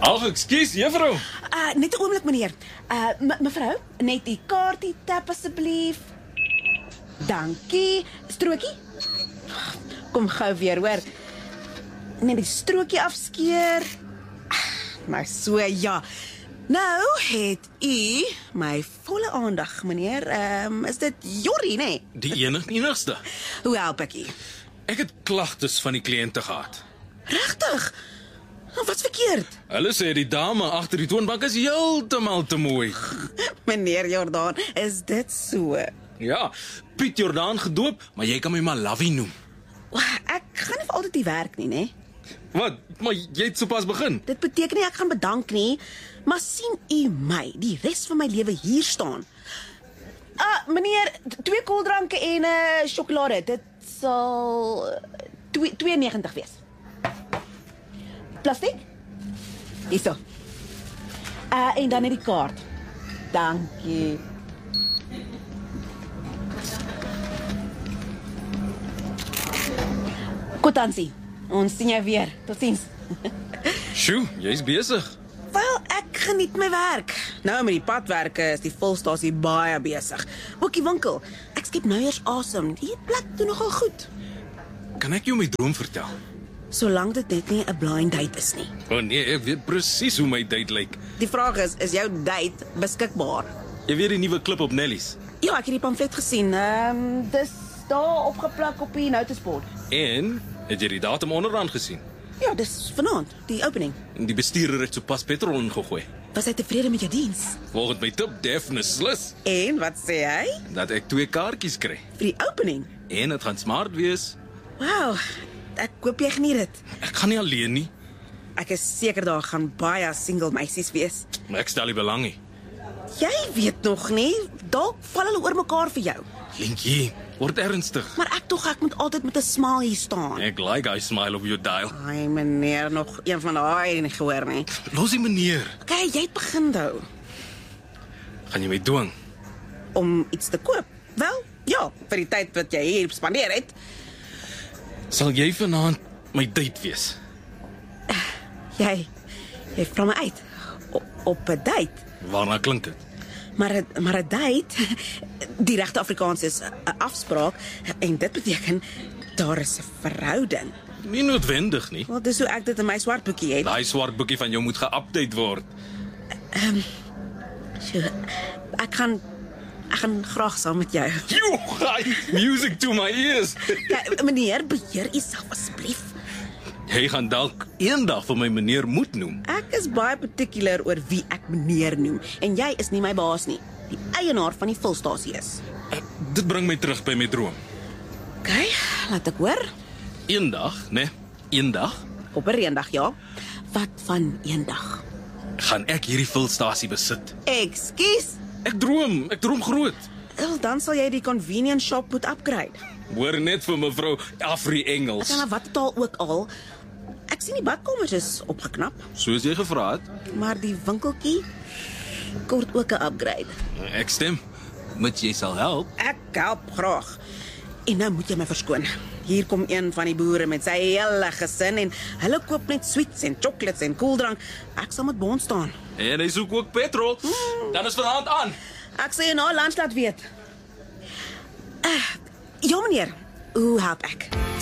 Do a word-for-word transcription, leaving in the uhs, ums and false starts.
Ag, ekskuus, juffrou. Uh, net 'n oomblik, meneer. Uh, me- mevrou, net die kaartie tap asseblief. Dankie. Strokie? Kom gou weer, hoor. Net die strokie afskeer. Maar so, ja. Nou het u my volle aandag, meneer. Um, is dit Jorrie, nee? Die enig enigste. Hoe help ek u? Ek het klagtes van die kliënte gehad. Regtig? Wat's verkeerd? Hulle sê die dame agter die toonbank is heeltemal te mooi. Meneer Jordaan, is dit so? Ja, Piet Jordaan gedoop, maar jy kan my maar Lawie noem. Ek gaan nie vir altyd die werk nie, né? Wat? Maar jy het sopas begin. Dit beteken nie ek gaan bedank nie, maar sien u my die res van my lewe hier staan. Ah, meneer, twee koeldranke en 'n uh, sjokolade. Dit sal twee en negentig wees. Plastiek? Hierso. Uh, en dan net die kaart. Dankie. Kwotansie. Ons sien jou weer. Totsiens. Sjoe, jy's besig. Wel, ek geniet my werk. Nou met die padwerke is die volstasie baie besig. Ook die winkel. Ek skep nou eers asem. Die plek doen nogal goed. Kan ek jou my droom vertel? Solank dit net nie 'n blind date is nie. O oh nee, ek weet presies hoe my date lyk. Die vraag is, is jou date beskikbaar? Jy weet die nuwe klip op Nellies. Ja, ek het die pamflet gesien. Ehm, um, dis daar opgeplak op die notisbord. En het jy die datum onderaan gesien? Ja, dis vanaand, die opening. Die bestuurder het sopas petrol ingegooi. Was hy tevrede met jou diens? Volgens my tip definitely En wat sê hy? dat ek twee kaartjies kry. Vir die opening? En dit gaan smart wees. Wow, ek hoop jy geniet dit. Ek gaan nie alleen nie, Ek is seker daar gaan baie single meisies wees. maar ek stel nie belang nie. Jy weet nog nie, dalk val hulle oor mekaar vir jou. Linkie, word ernstig. Maar ek tog ek moet altyd met 'n smile hier staan. Ek like hy smile op jou dial. Ai meneer, nog een van daai nie gehoor nie. Los die meneer. Okay, jy het begin nou Gaan jy my dwing? om iets te koop. Wel, ja, vir die tyd wat jy hier spandeer het. Sal jy vanaand my date wees? Jy jy vra my uit op, op 'n date. Waarna klink dit? Maar 'n maar 'n date, die regte Afrikaans is 'n afspraak en dit beteken daar is 'n verhouding. Nie noodwendig nie. Wel, dis hoe ek dit in my swart boekie het. Daai swart boekie van jou moet geupdate word. So, ek gaan ek gaan graag saam met jou. Jo, hy, music to my ears. Kyk, meneer, beheer uself asseblief. Jy gaan dalk eendag vir my meneer moet noem. Ek is baie particular oor wie ek meneer noem en jy is nie my baas nie. Die eienaar van die volstasie is. Uh, dit bring my terug by my droom. OK, laat ek hoor. Eendag, né? Eendag Op 'n reendag, ja. Wat van eendag? gaan ek hierdie vulstasie besit. Ekskuus. Ek droom, ek droom groot. Wel, dan sal jy die convenience shop moet upgrade. Hoor net vir mevrou Afri Engels. Ek gaan wat taal ook al. Ek sien die badkamers is opgeknap, Soos jy gevra het. maar die winkeltjie kort ook 'n upgrade. Ek stem. Moet jy sal help? Ek help graag. En nou moet jy my verskoon. Hier kom een van die boere met sy hele gesin en hulle koop net sweets en chocolates en koeldrank. Ek sal met bond staan. En hy soek ook petrol. Hmm. Dan is vanaand aan. Ek sê na lunch laat weet. Uh, ja meneer, hoe help ek?